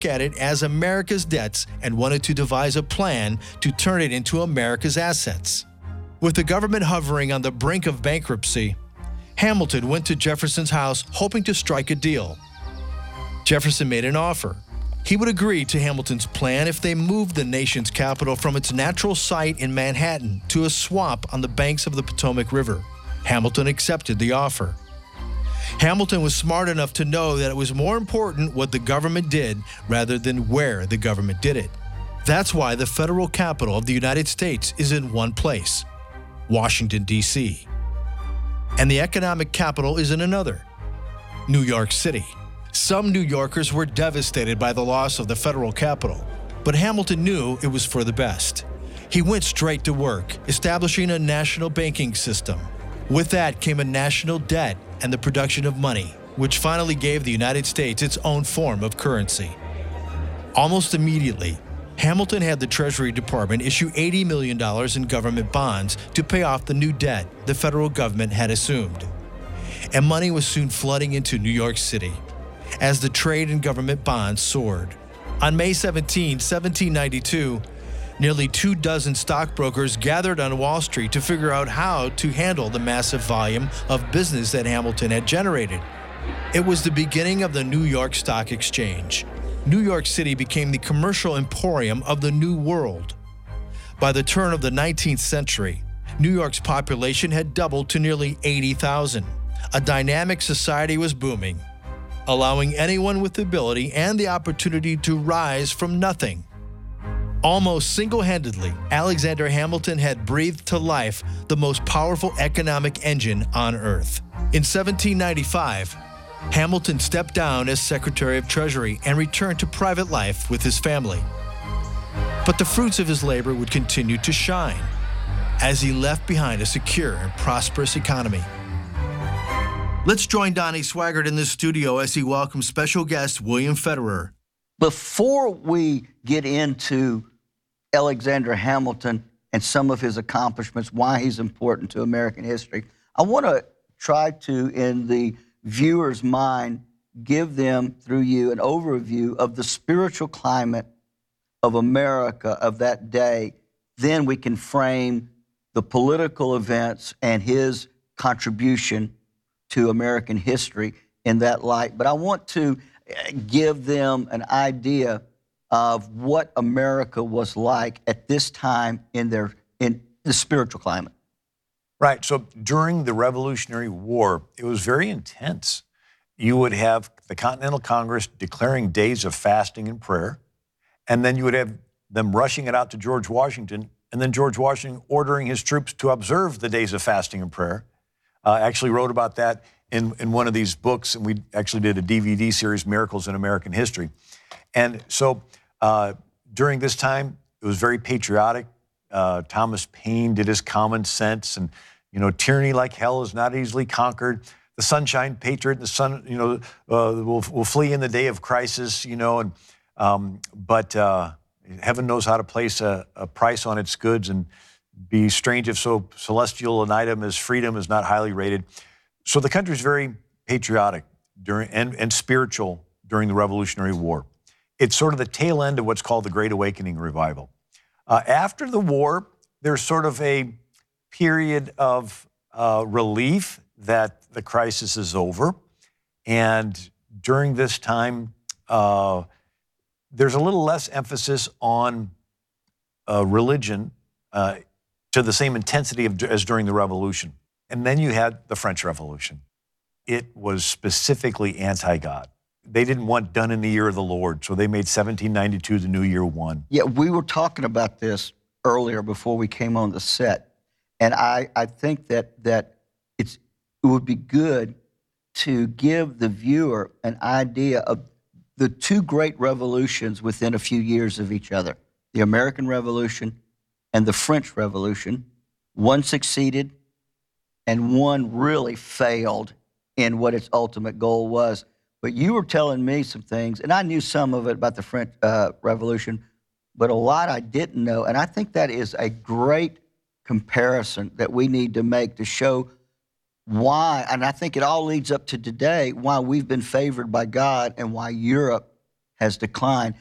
at it as America's debts and wanted to devise a plan to turn it into America's assets. With the government hovering on the brink of bankruptcy, Hamilton went to Jefferson's house hoping to strike a deal. Jefferson made an offer. He would agree to Hamilton's plan if they moved the nation's capital from its natural site in Manhattan to a swamp on the banks of the Potomac River. Hamilton accepted the offer. Hamilton was smart enough to know that it was more important what the government did rather than where the government did it. That's why the federal capital of the United States is in one place, Washington, D.C. And the economic capital is in another, New York City. Some New Yorkers were devastated by the loss of the federal capital, but Hamilton knew it was for the best. He went straight to work, establishing a national banking system. With that came a national debt and the production of money, which finally gave the United States its own form of currency. Almost immediately, Hamilton had the Treasury Department issue $80 million in government bonds to pay off the new debt the federal government had assumed. And money was soon flooding into New York City as the trade in government bonds soared. On May 17, 1792, nearly 24 stockbrokers gathered on Wall Street to figure out how to handle the massive volume of business that Hamilton had generated. It was the beginning of the New York Stock Exchange. New York City became the commercial emporium of the New World. By the turn of the 19th century, New York's population had doubled to nearly 80,000. A dynamic society was booming, allowing anyone with the ability and the opportunity to rise from nothing. Almost single-handedly, Alexander Hamilton had breathed to life the most powerful economic engine on Earth. In 1795, Hamilton stepped down as Secretary of Treasury and returned to private life with his family. But the fruits of his labor would continue to shine as he left behind a secure and prosperous economy. Let's join Donnie Swaggart in the studio as he welcomes special guest William Federer. Before we get into Alexander Hamilton and some of his accomplishments, why he's important to American history, I want to try to, in the viewer's mind, give them, through you, an overview of the spiritual climate of America of that day. Then we can frame the political events and his contribution to American history in that light. But I want to give them an idea of what America was like at this time in the spiritual climate. Right. So during the Revolutionary War, it was very intense. You would have the Continental Congress declaring days of fasting and prayer, and then you would have them rushing it out to George Washington, and then George Washington ordering his troops to observe the days of fasting and prayer. Actually wrote about that in one of these books, and we actually did a DVD series, Miracles in American History. And so during this time, it was very patriotic. Thomas Paine did his Common Sense, and, tyranny like hell is not easily conquered. The sunshine patriot, the sun, will flee in the day of crisis, but heaven knows how to place a price on its goods, and be strange if so celestial an item as freedom is not highly rated. So the country's very patriotic and spiritual during the Revolutionary War. It's sort of the tail end of what's called the Great Awakening revival. After the war, there's sort of a period of relief that the crisis is over. And during this time, there's a little less emphasis on religion to the same intensity as during the Revolution. And then you had the French Revolution. It was specifically anti-God. They didn't want done in the year of the Lord, so they made 1792 the new year one. Yeah, we were talking about this earlier before we came on the set, and I think that it would be good to give the viewer an idea of the two great revolutions within a few years of each other, the American Revolution and the French Revolution. One succeeded, and one really failed in what its ultimate goal was. But you were telling me some things, and I knew some of it about the French Revolution, but a lot I didn't know. And I think that is a great comparison that we need to make to show why, and I think it all leads up to today, why we've been favored by God and why Europe has declined.